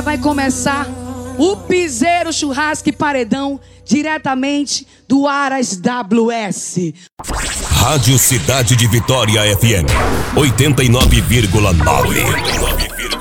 vai começar o Piseiro Churrasco e Paredão diretamente do Aras WS. Rádio Cidade de Vitória FM 89,9.